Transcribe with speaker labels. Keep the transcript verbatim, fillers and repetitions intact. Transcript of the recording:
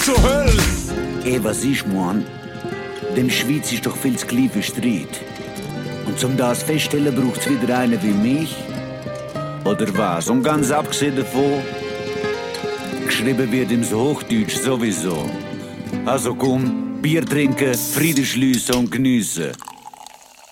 Speaker 1: zur Hölle?
Speaker 2: Ey, was ich mein? Dem Schweiz ist doch viel zu klein für Streit. Und zum das feststellen braucht's wieder einen wie mich? Oder was? Und ganz abgesehen davon, geschrieben wird im Hochdeutsch sowieso. Also komm, Bier trinken, Frieden schliessen und geniessen.